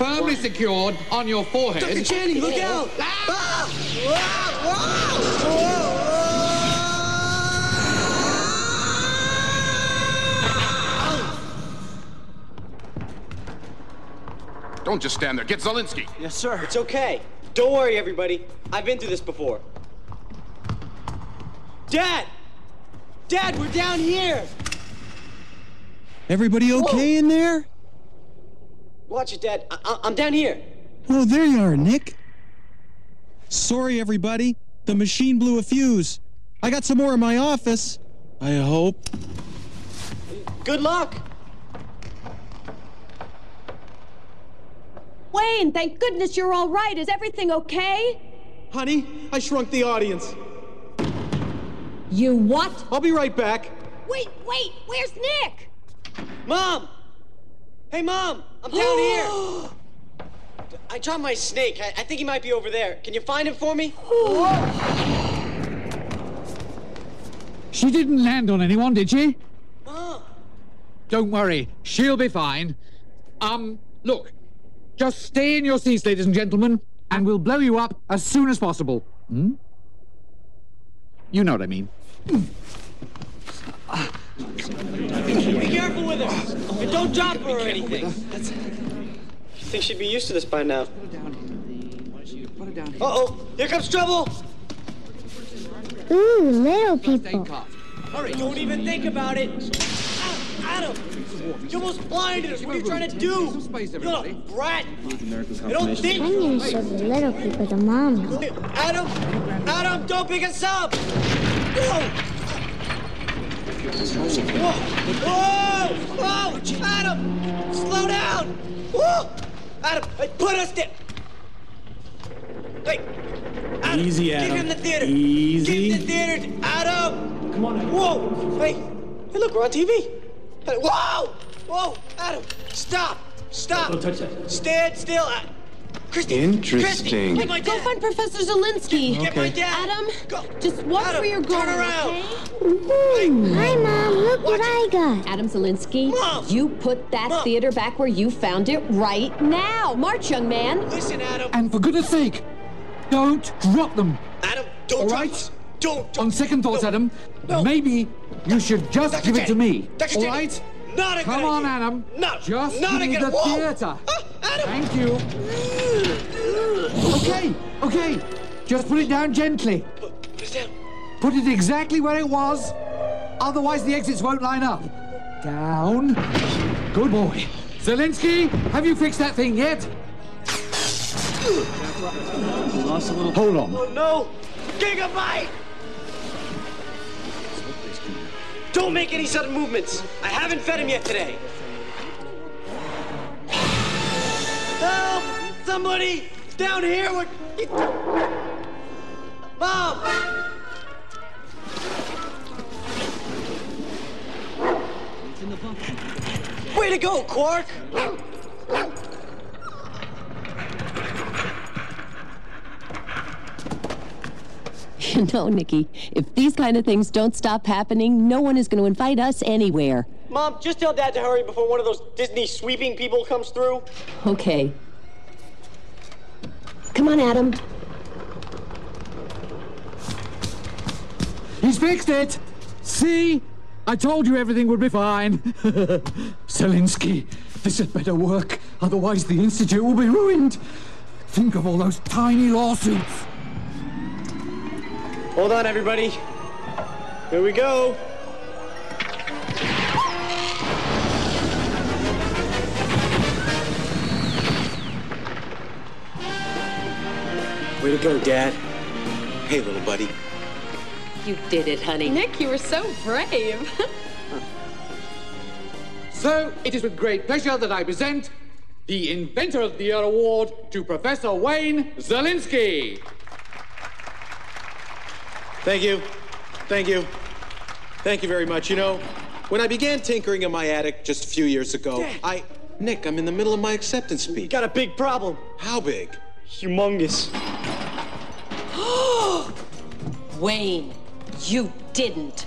firmly secured on your forehead. Dr. Channing, look out! Don't just stand there. Get Zelinsky. Yes, sir. It's okay. Don't worry, everybody. I've been through this before. Dad! Dad, we're down here! Everybody okay in there? Watch it, Dad. I'm down here. Oh, there you are, Nick. Sorry, everybody. The machine blew a fuse. I got some more in my office. I hope. Good luck. Wayne, thank goodness you're all right. Is everything okay? Honey, I shrunk the audience. You what? I'll be right back. Wait, where's Nick? Mom! Hey, Mom! I'm down here! I dropped my snake. I think he might be over there. Can you find him for me? She didn't land on anyone, did she? Mom! Don't worry, she'll be fine. Look, just stay in your seats, ladies and gentlemen, and we'll blow you up as soon as possible. Hmm? You know what I mean. Be careful with her! And don't drop her or anything. You think she'd be used to this by now? Uh-oh! Here comes trouble! Ooh, little people. Hurry! Don't even think about it! Adam! You almost blinded us! What are you trying to do? You're a brat! I don't think... I'm gonna show the little people the mom. Adam! Adam, don't pick us up! Whoa! Whoa! Whoa! Adam! Slow down! Whoa! Adam, put us down! Hey! Adam, Easy, Adam. Get him in the theater! Easy. Get in the theater! Adam! Come on, Adam. Whoa! Hey, look, we're on TV! Hey, whoa! Whoa! Adam, stop! Stop! Don't touch that. Stand still! Christy! Interesting. Christy, get my Go dad! find Professor Zelinsky. Get my dad! Adam, Go! just watch Adam, where you're going, turn around. okay? Ooh, hi, Mom. Look what I got. Adam Zelinsky, Mom! you put that Mom! theater back where you found it right now. March, young man. Listen, Adam! And for goodness sake, don't drop them. Adam, don't All drop right? us. Don't. On second thoughts, No. Adam, No. maybe you should just Dr. give it to Channing. me. Dr. All Channing. right? Not a Come good on, idea. Adam. No, Just not give a me good... the Whoa. theater. Adam! Thank you. Okay. Just put it down gently. Put it down. Put it exactly where it was. Otherwise, the exits won't line up. Down. Good boy. Zelinsky, have you fixed that thing yet? Hold on. Oh, no! Gigabyte! Don't make any sudden movements. I haven't fed him yet today. Help! Somebody! Down here! Mom! Way to go, Quark! You know, Nikki, if these kind of things don't stop happening, no one is going to invite us anywhere. Mom, just tell Dad to hurry before one of those Disney sweeping people comes through. Okay. Come on, Adam. He's fixed it. See? I told you everything would be fine. Zelinsky, this had better work. Otherwise, the Institute will be ruined. Think of all those tiny lawsuits. Hold on, everybody. Here we go. Way to go, Dad. Hey, little buddy. You did it, honey. Nick, you were so brave. So, it is with great pleasure that I present the Inventor of the Year Award to Professor Wayne Zelinsky. Thank you. Thank you. Thank you very much. You know, when I began tinkering in my attic just a few years ago, Dad. Nick, I'm in the middle of my acceptance speech. Got a big problem. How big? Humongous. Wayne, you didn't.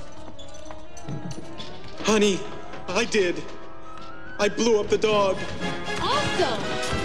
Honey, I did. I blew up the dog. Awesome!